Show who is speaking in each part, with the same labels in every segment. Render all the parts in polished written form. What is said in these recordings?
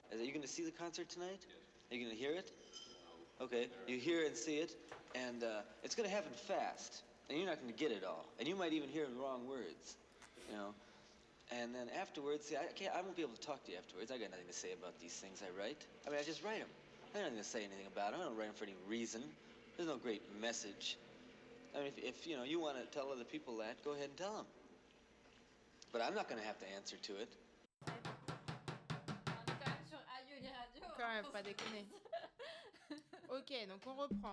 Speaker 1: Are you going to see the concert tonight? Are you going to hear it? Okay, you hear and see it, and it's going to happen fast, and you're not going to get it all, and you might even hear the wrong words, you know. And then afterwards, see, I won't be able to talk to you afterwards. I got nothing to say about these things I write. I mean, I just write them. I got nothing to say anything about them. I don't write them for any reason. There's no great message. I mean, if you want to tell other people that, go ahead and tell them. But I'm not going to have to answer to it.
Speaker 2: On est quand même sur Aïe Radio.
Speaker 3: Quand même, pas déconner. Ok, donc on reprend.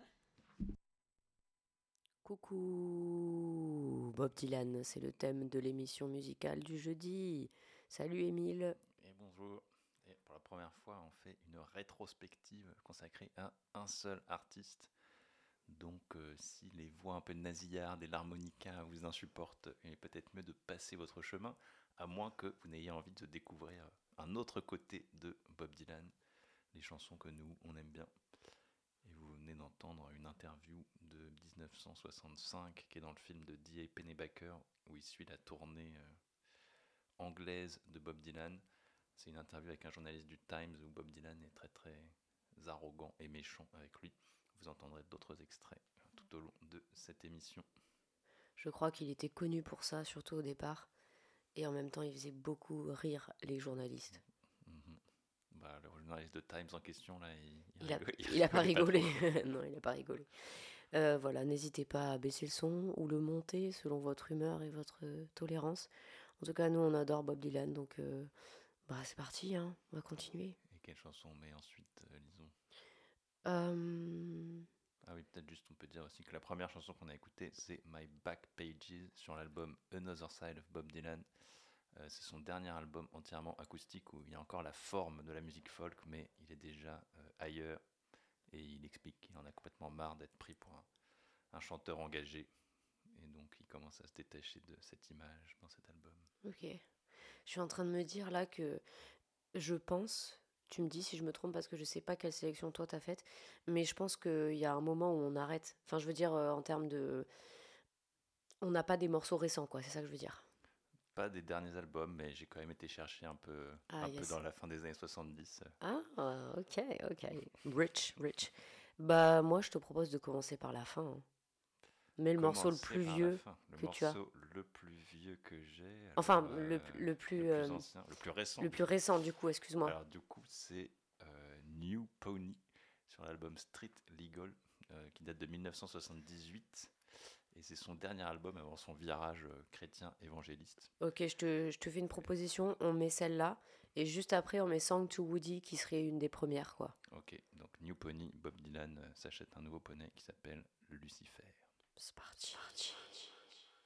Speaker 4: Coucou Bob Dylan, c'est le thème de l'émission musicale du jeudi. Salut Émile.
Speaker 5: Et bonjour. Et pour la première fois, on fait une rétrospective consacrée à un seul artiste. Donc, si les voix un peu nasillardes et l'harmonica vous insupportent, il est peut-être mieux de passer votre chemin, à moins que vous n'ayez envie de découvrir un autre côté de Bob Dylan, les chansons que nous, on aime bien. Et vous venez d'entendre une interview de 1965 qui est dans le film de D.A. Pennebaker, où il suit la tournée anglaise de Bob Dylan. C'est une interview avec un journaliste du Times où Bob Dylan est très très arrogant et méchant avec lui. Vous entendrez d'autres extraits tout au long de cette émission.
Speaker 4: Je crois qu'il était connu pour ça, surtout au départ. Et en même temps, il faisait beaucoup rire les journalistes.
Speaker 5: Bah, le journaliste de Times en question, là,
Speaker 4: il a pas rigolé. Non, il n'a pas rigolé. Voilà, n'hésitez pas à baisser le son ou le monter selon votre humeur et votre tolérance. En tout cas, nous, on adore Bob Dylan, donc c'est parti, hein, on va continuer.
Speaker 5: Et quelle chanson on met ensuite, lisons
Speaker 4: Euh,
Speaker 5: Ah oui, peut-être juste, on peut dire aussi que la première chanson qu'on a écoutée, c'est My Back Pages sur l'album Another Side of Bob Dylan. C'est son dernier album entièrement acoustique où il y a encore la forme de la musique folk, mais il est déjà ailleurs. Et il explique qu'il en a complètement marre d'être pris pour un chanteur engagé. Et donc il commence à se détacher de cette image dans cet album.
Speaker 4: Ok. Je suis en train de me dire là que je pense, tu me dis si je me trompe parce que je sais pas quelle sélection toi t'as faite, mais je pense qu'il y a un moment où on arrête. Enfin, je veux dire en termes de... On n'a pas des morceaux récents, quoi, c'est ça que je veux dire.
Speaker 5: Pas des derniers albums, mais j'ai quand même été chercher un peu dans la fin des années 70.
Speaker 4: Ah, ok. Rich. Bah, moi, je te propose de commencer par la fin. Hein. Mais le morceau le plus vieux que tu as.
Speaker 5: Le morceau le plus vieux que j'ai.
Speaker 4: Enfin, le plus
Speaker 5: ancien, le plus récent.
Speaker 4: Le plus récent, du coup, excuse-moi.
Speaker 5: Alors, du coup, c'est New Pony sur l'album Street Legal, qui date de 1978. Et c'est son dernier album avant son virage chrétien évangéliste.
Speaker 4: Ok, je te fais une proposition, on met celle-là, et juste après on met Song to Woody qui serait une des premières, quoi.
Speaker 5: Ok, donc New Pony, Bob Dylan s'achète un nouveau poney qui s'appelle Lucifer.
Speaker 4: C'est parti.